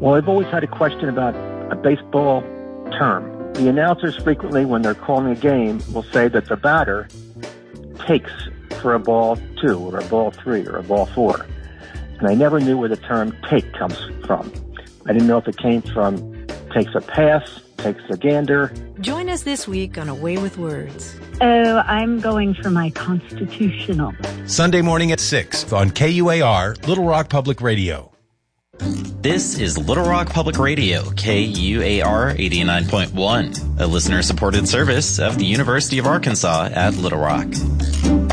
Well, I've always had a question about a baseball term. The announcers frequently, when they're calling a game, will say that the batter takes for a ball 2 or a ball 3 or a ball 4. And I never knew where the term take comes from. I didn't know if it came from takes a pass, takes a gander. Join us this week on A Way with Words. Oh, I'm going for my constitutional. Sunday morning at 6 on KUAR, Little Rock Public Radio. This is Little Rock Public Radio, KUAR 89.1, a listener-supported service of the University of Arkansas at Little Rock.